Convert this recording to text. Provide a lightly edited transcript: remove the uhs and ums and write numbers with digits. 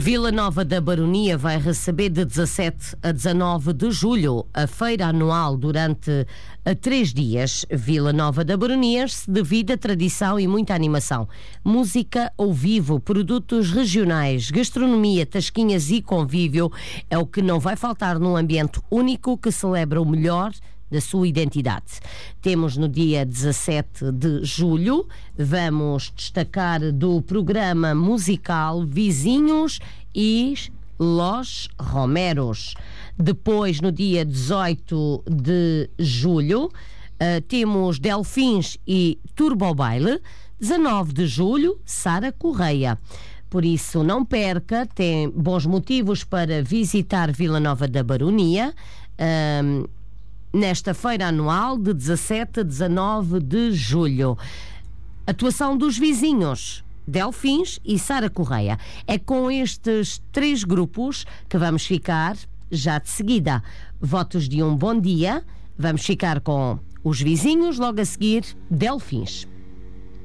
Vila Nova da Baronia vai receber de 17 a 19 de julho a feira anual durante 3 dias. Vila Nova da Baronia se devido a tradição e muita animação. Música ao vivo, produtos regionais, gastronomia, tasquinhas e convívio é o que não vai faltar num ambiente único que celebra o melhor da sua identidade. Temos no dia 17 de julho, vamos destacar do programa musical Vizinhos e Los Romeros. Depois, no dia 18 de julho, temos Delfins e Turbo Baile. 19 de julho, Sara Correia. Por isso, não perca, tem bons motivos para visitar Vila Nova da Baronia, nesta feira anual de 17 a 19 de julho. Atuação dos Vizinhos, Delfins e Sara Correia. É com estes 3 grupos que vamos ficar já de seguida. Votos de um bom dia. Vamos ficar com os Vizinhos, logo a seguir Delfins.